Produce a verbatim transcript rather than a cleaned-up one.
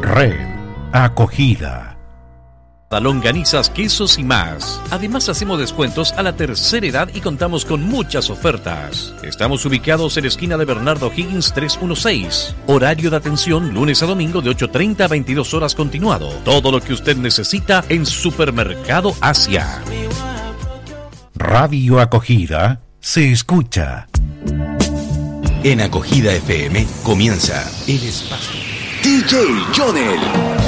Red Acogida. Longanizas, quesos y más. Además hacemos descuentos a la tercera edad y contamos con muchas ofertas. Estamos ubicados en la esquina de Bernardo Higgins trescientos dieciséis. Horario de atención lunes a domingo de ocho treinta a veintidós horas continuado. Todo lo que usted necesita en Supermercado Asia. Radio Acogida se escucha. En Acogida F M comienza El Espacio. D J Jonel.